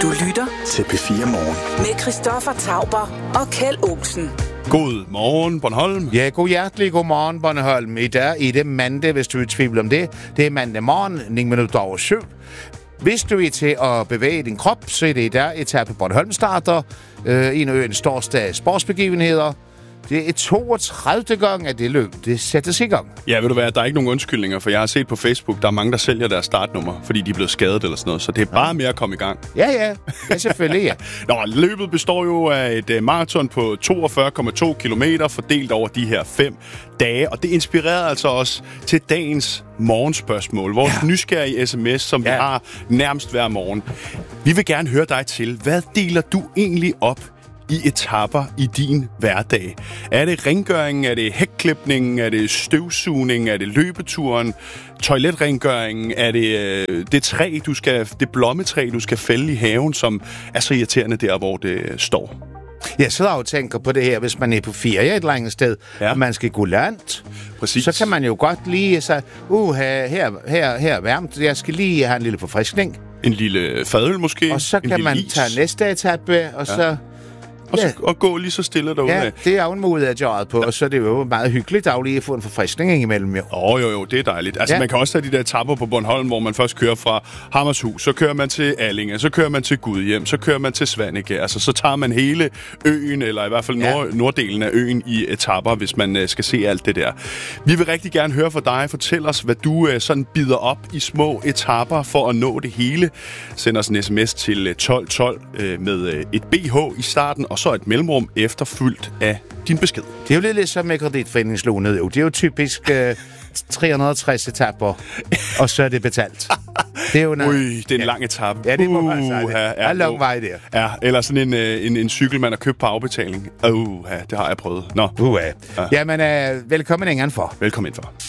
Du lytter til P4 Morgen med Christoffer Tauber og Kjeld Olsen. God morgen, Bornholm. Ja, god morgen, Bornholm. I dag er det mandag, hvis du er i tvivl om det. Det er mandag morgen, 9 minutter over 7. Hvis du er til at bevæge din krop, så er det i dag etape Bornholm starter. En af øens største sportsbegivenheder. Det er 32. gang, at det løb. Det sættes i gang. Ja, ved du hvad, der er ikke nogen undskyldninger, for jeg har set på Facebook, der er mange, der sælger deres startnummer, fordi de er blevet skadet eller sådan noget. Så det er bare med at komme i gang. Ja, selvfølgelig, ja. Nå, løbet består jo af et maraton på 42,2 kilometer, fordelt over de her 5 dage. Og det inspirerede altså også til dagens morgenspørgsmål. Vores nysgerrige sms, som vi har nærmest hver morgen. Vi vil gerne høre dig til. Hvad deler du egentlig op i etapper i din hverdag? Er det rengøringen? Er det hækklipningen? Er det støvsugningen? Er det løbeturen? Toiletrengøringen? Er det det blommetræ, du skal fælde i haven, som er så irriterende der, hvor det står? Jeg sidder og tænker på det her, hvis man er på ferie et eller andet sted, og man skal gå langt. Præcis. Så kan man jo godt lige sige, her er varmt, jeg skal lige have en lille forfriskning. En lille fadøl måske? Og så kan man tage næste etape, og så... Og gå lige så stille derude. Ja, det er jo en måde at gøre på, og så er det jo meget hyggeligt dagligt at få en forfriskning imellem. Jo, det er dejligt. Altså, man kan også have de der etapper på Bornholm, hvor man først kører fra Hammershus, så kører man til Allinge, så kører man til Gudhjem, så kører man til Svaneke. Altså, så tager man hele øen, eller i hvert fald norddelen af øen i etapper, hvis man skal se alt det der. Vi vil rigtig gerne høre fra dig. Fortæl os, hvad du sådan bider op i små etapper for at nå det hele. Send os en sms til 1212 med et BH i starten, og så et mellemrum efterfyldt af din besked. Det er jo lidt som med kreditforeningslånet. Det er jo typisk 360 etapper, og så er det betalt. Det er jo det er en lang etape. Ja, det må man sige. Det er en lang vej der. Ja, eller sådan en cykel, man har købt på afbetaling. Det har jeg prøvet. Nå. Jamen, velkommen indenfor. Velkommen indenfor.